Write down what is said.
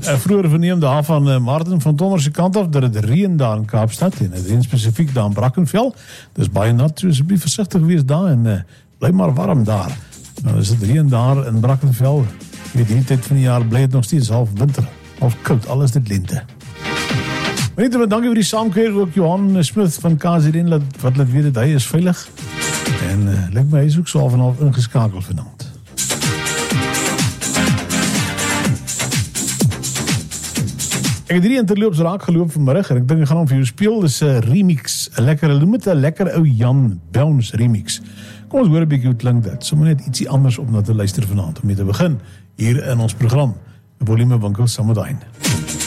Vroeger verneem daar van Martin van Tonder se kant af dat het reën daar in Kaapstad en het reën spesifiek daar in Brackenfell. Dis baie nat, so asseblief versigtig wees daar en bly maar warm daar. Nou is het reën daar in Brackenfell. Jy weet, die tyd van die jaar bly het nog steeds half winter, half koud, al is dit lente. Maar net, dankie vir die saamkeer, ook Johan Smith van KZN, wat laat weet dat hy is veilig. En lyk my, hy is ook so half en half ingeskakeld vanaand. Ek het 3 interloops raak geloop vanmiddag en ek dink ek gaan hom vir jou speel. Dis 'n remix, 'n lekker ou Jan Bounce remix. Kom ons hoor 'n bietjie hoe klink dit. Sommige net ietsie anders om na te luister vanaand om mee te begin hier in ons program. 'n Volume winkel saam met Hein.